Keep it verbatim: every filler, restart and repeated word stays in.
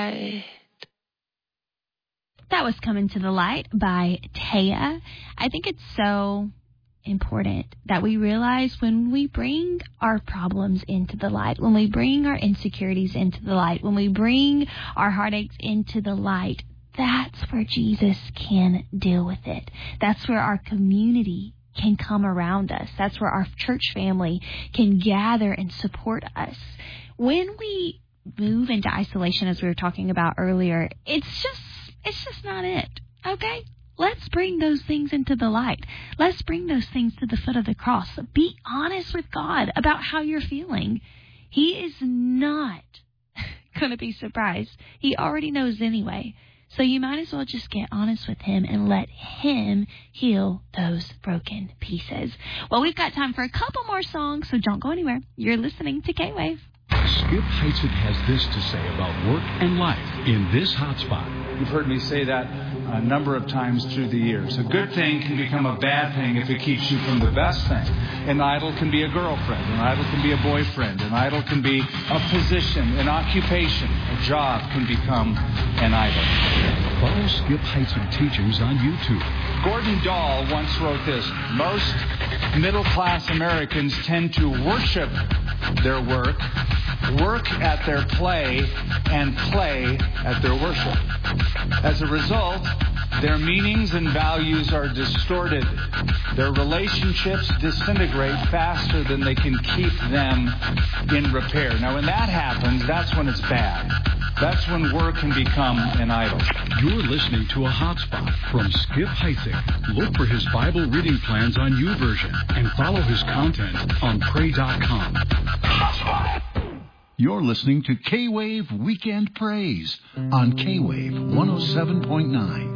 That was Coming to the Light by Taya. I think it's so important that we realize when we bring our problems into the light, when we bring our insecurities into the light, when we bring our heartaches into the light, that's where Jesus can deal with it. That's where our community can come around us. That's where our church family can gather and support us. When we move into isolation, as we were talking about earlier, it's just It's just not it, okay? Let's bring those things into the light. Let's bring those things to the foot of the cross. Be honest with God about how you're feeling. He is not going to be surprised. He already knows anyway. So you might as well just get honest with him and let him heal those broken pieces. Well, we've got time for a couple more songs, so don't go anywhere. You're listening to K-Wave. Skip Heitzig has this to say about work and life in this hotspot. You've heard me say that a number of times through the years. A good thing can become a bad thing if it keeps you from the best thing. An idol can be a girlfriend. An idol can be a boyfriend. An idol can be a position, an occupation. A job can become an idol. Follow Skip Heitzig teachings on YouTube. Gordon Dahl once wrote this: most middle-class Americans tend to worship their work, work at their play, and play at their worship. As a result, their meanings and values are distorted. Their relationships disintegrate faster than they can keep them in repair. Now, when that happens, that's when it's bad. That's when work can become an idol. You're listening to a hotspot from Skip Heitzig. Look for his Bible reading plans on YouVersion and follow his content on pray dot com. Hotspot. You're listening to K-Wave Weekend Praise on K-Wave one oh seven point nine.